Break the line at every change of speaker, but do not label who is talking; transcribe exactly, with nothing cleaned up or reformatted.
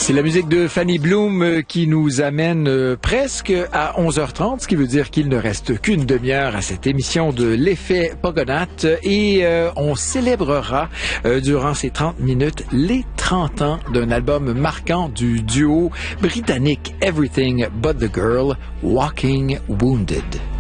C'est la musique de Fanny Bloom qui nous amène presque à onze heures trente, ce qui veut dire qu'il ne reste qu'une demi-heure à cette émission de l'effet Pogonath et euh, on célébrera euh, durant ces trente minutes les trente ans d'un album marquant du duo britannique Everything But the Girl, Walking Wounded.